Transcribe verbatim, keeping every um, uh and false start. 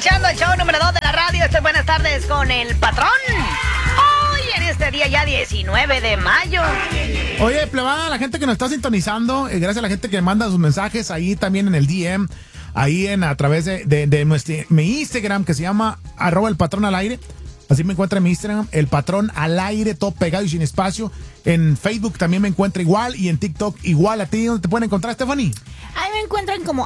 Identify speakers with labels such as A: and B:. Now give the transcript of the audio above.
A: escuchando el show número dos de la radio. Estoy buenas tardes con el patrón. Hoy en este día ya diecinueve de mayo.
B: Oye, plebada, la gente que nos está sintonizando, eh, gracias a la gente que manda sus mensajes ahí también en el D M, ahí en a través de, de, de nuestro, mi Instagram, que se llama arroba el patrón al aire. Así me encuentra en mi Instagram, el patrón al aire, todo pegado y sin espacio. En Facebook también me encuentra igual y en TikTok igual. ¿A ti dónde te pueden encontrar, Stephanie?
C: Ahí me encuentran como